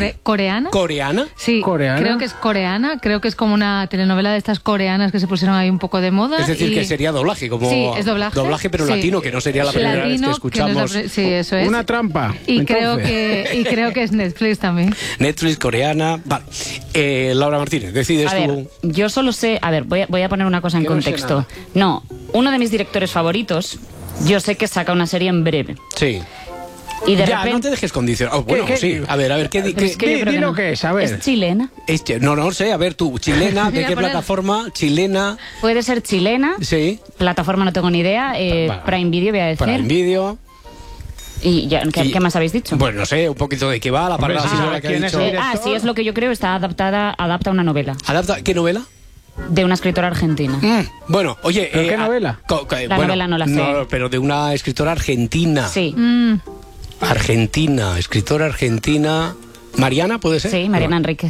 ¿Coreana? ¿Coreana? Sí, ¿Coreana? creo que es coreana, creo que es como una telenovela de estas coreanas que se pusieron ahí un poco de moda. Es decir, que sería doblaje, como sí, es doblaje. Doblaje, pero latino, que no sería la primera vez que escuchamos. Sí, eso es. Una trampa. Y creo que es Netflix también. Netflix, coreana. Vale. Laura Martínez, decides A ver, tú. yo solo sé... A ver, voy a poner una cosa en Yo no sé contexto. nada. No, uno de mis directores favoritos, yo sé que saca una serie en breve. Sí. Y de Ya, repente... no te dejes condicionar. Bueno, ¿Qué? sí. A ver, ¿qué? Pero es que yo creo Di que lo no. que es, a ver. ¿Es chilena? No sé, a ver tú, chilena, ¿de Voy a qué poner- plataforma? Chilena, Puede ser chilena. sí. Plataforma no tengo ni idea. Prime Video voy a decir. Para el vídeo. Y ya, ¿qué más habéis dicho? Pues no sé, un poquito de qué va la Hombre, palabra sí, sonora que ha ¿quién es dicho. el director? Sí, es lo que yo creo. Adapta una novela ¿Qué novela? de una escritora argentina. Bueno, oye... ¿Pero qué novela? La novela no la sé. No, pero de una escritora argentina. Sí, Argentina, escritora argentina. ¿Mariana puede ser? sí, Mariana Enríquez.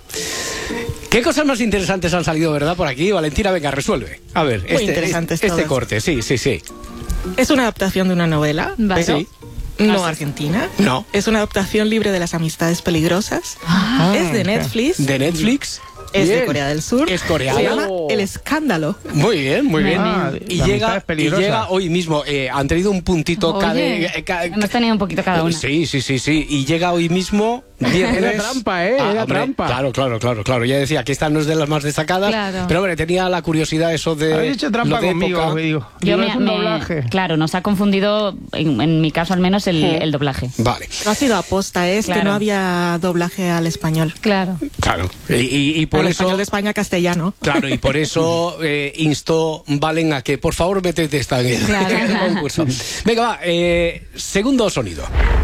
¿Qué cosas más interesantes han salido, verdad, por aquí? Valentina, venga, resuelve. A ver, Muy interesantes todas. corte, sí. Es una adaptación de una novela, Vale. pero Sí. no argentina. No. Es una adaptación libre de las amistades peligrosas. Es de Netflix. ¿De Netflix? Es de Bien. Corea del Sur. Es coreana. Se llama Oh. El Escándalo. Muy bien, muy bien. Ah, Y la amistad llega, es peligrosa. hoy mismo, han tenido un puntito Oye. Hemos tenido un poquito cada una. Sí. Y llega hoy mismo viernes. Era trampa, era hombre, trampa. Claro. Ya decía que esta no es de las más destacadas. Claro. Pero hombre, tenía la curiosidad eso de. Habéis hecho trampa lo de conmigo, época. digo. Yo Es un doblaje. Claro, nos ha confundido, en mi caso al menos, el doblaje. Vale, No ha sido aposta, es Claro. que no había doblaje al español. Claro. claro. Y por Al eso. español de España castellano. Claro, y por eso instó Valen a que por favor métete esta en el concurso. Venga, va, segundo sonido.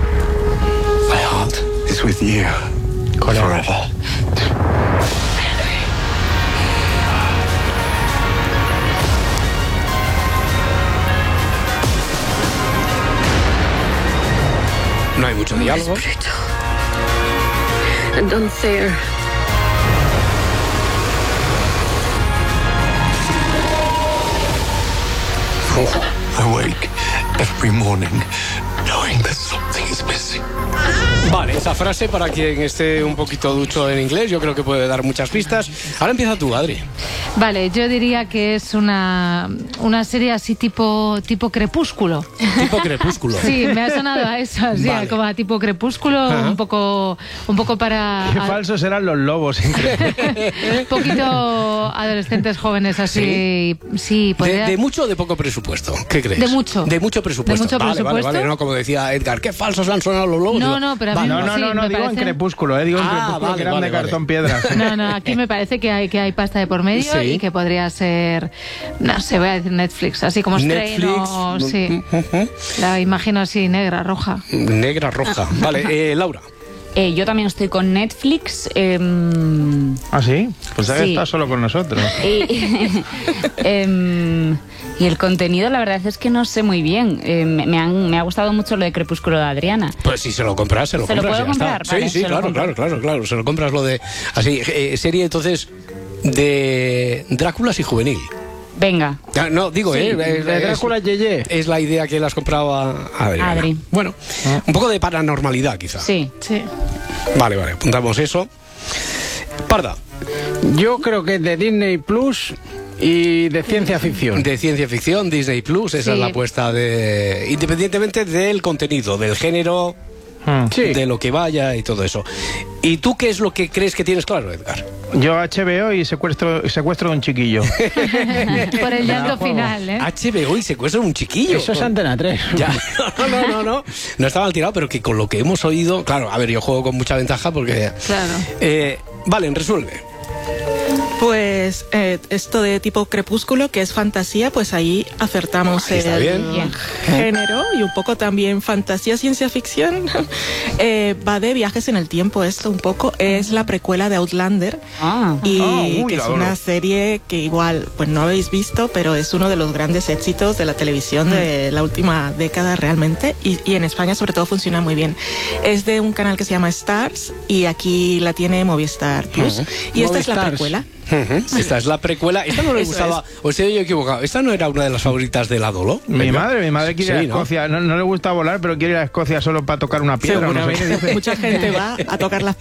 My heart is with you forever. No hay mucho diálogo. And unfair. I wake every morning knowing that something is missing. Vale, esa frase para quien esté un poquito ducho en inglés, yo creo que puede dar muchas pistas. Ahora empieza tú, Adri. Vale, yo diría que es una serie así tipo Crepúsculo. Tipo Crepúsculo. Sí, me ha sonado a eso, así, Vale. como a tipo Crepúsculo, Ajá. un poco para... Qué falsos eran los lobos. un poquito adolescentes jóvenes así, sí, podría... ¿De mucho o de poco presupuesto? ¿Qué crees? De mucho. De mucho presupuesto. ¿De mucho Vale, presupuesto? Vale, no, como decía Edgar, qué falsos han sonado los lobos. No, Digo, no, pero a mí vale. No, sí, me digo en parece- Crepúsculo, digo en Ah, Crepúsculo, vale, que eran vale, de vale. cartón piedra. sí. No, aquí me parece que hay pasta de por medio Sí. y que podría ser, no sé, voy a decir Netflix, así como Netflix. estreno, sí. La imagino así, negra, roja. Negra, roja. Vale, Laura. Yo también estoy con Netflix. ¿Ah, sí? Pues Sí. está solo con nosotros. Y el contenido, la verdad es que no sé muy bien. Me ha gustado mucho lo de Crepúsculo de Adriana. Pues si se lo compras, se lo ¿Se lo compras. puedo ya está. comprar? Vale, Sí, se lo compro. claro. Se lo compras lo de. Así, serie entonces de Dráculas y Juvenil. Venga. Ah, no, digo, Sí, De Drácula Yeye. es la idea que las compraba Adri. Adri. Bueno, un poco de paranormalidad, quizá. Sí. Sí. Vale, apuntamos eso. Parda, Yo creo que es de Disney Plus y de ciencia ficción. de ciencia ficción, Disney Plus, esa Sí. es la apuesta de. Independientemente del contenido, del género, Sí. de lo que vaya y todo eso. ¿Y tú qué es lo que crees que tienes claro, Edgar? Yo HBO y secuestro de un chiquillo. Por el llanto juego. final, ¿eh? HBO y secuestra un chiquillo. Eso es Antena 3. Ya, no. No está mal tirado, pero que con lo que hemos oído. Claro, a ver, yo juego con mucha ventaja porque. Claro. Valen, resuelve. Pues esto de tipo Crepúsculo, que es fantasía, pues ahí acertamos Ahí está el bien. género y un poco también fantasía, ciencia ficción. Va de viajes en el tiempo esto un poco. Es la precuela de Outlander y uy, que la es adoro. una serie que igual pues no habéis visto, pero es uno de los grandes éxitos de la televisión de la última década realmente y en España sobre todo funciona muy bien. Es de un canal que se llama Stars y aquí la tiene Movistar Plus y esta es la Movistars. precuela. Esta es la precuela. Esta no le Eso gustaba. ¿O estoy yo equivocado? ¿Esta no era una de las favoritas de la Dolo? Mi madre quiere ir a Sí, ¿no? Escocia. No le gusta volar, pero quiere ir a Escocia solo para tocar una piedra. No sé qué Seguramente. dice. Mucha gente va a tocar las